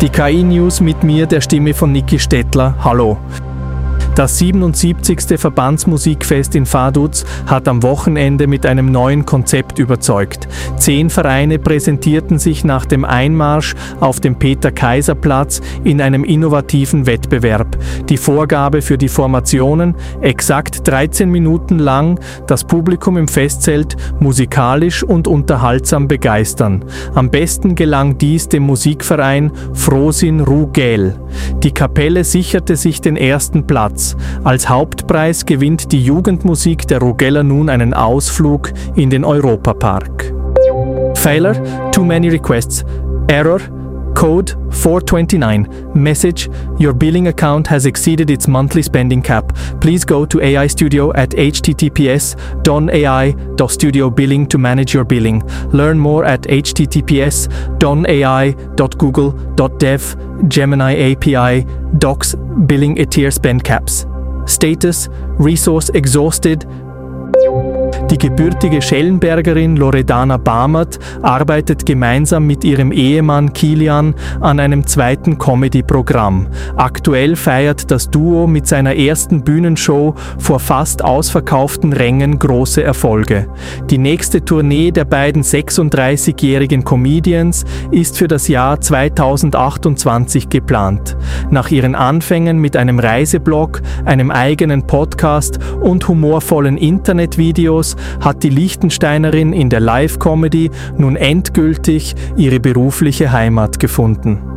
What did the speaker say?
Die KI-News mit mir, der Stimme von Niki Stettler. Hallo. Das 77. Verbandsmusikfest in Vaduz hat am Wochenende mit einem neuen Konzept überzeugt. 10 Vereine präsentierten sich nach dem Einmarsch auf dem Peter-Kaiser-Platz in einem innovativen Wettbewerb. Die Vorgabe für die Formationen: exakt 13 Minuten lang das Publikum im Festzelt musikalisch und unterhaltsam begeistern. Am besten gelang dies dem Musikverein Frosin Rugel. Die Kapelle sicherte sich den ersten Platz. Als Hauptpreis gewinnt die Jugendmusik der Rugeller nun einen Ausflug in den Europapark. Failure, too many requests. Error, code 429. Message, your billing account has exceeded its monthly spending cap. Please go to AI Studio at https://donai.studio billing to manage your billing. Learn more at https://donai.google.dev Gemini API Docs Billing Ether Spend Caps. Status: Resource exhausted. Die gebürtige Schellenbergerin Loredana Bamert arbeitet gemeinsam mit ihrem Ehemann Kilian an einem zweiten Comedy-Programm. Aktuell feiert das Duo mit seiner ersten Bühnenshow vor fast ausverkauften Rängen große Erfolge. Die nächste Tournee der beiden 36-jährigen Comedians ist für das Jahr 2028 geplant. Nach ihren Anfängen mit einem Reiseblog, einem eigenen Podcast und humorvollen Internetvideos hat die Liechtensteinerin in der Live-Comedy nun endgültig ihre berufliche Heimat gefunden.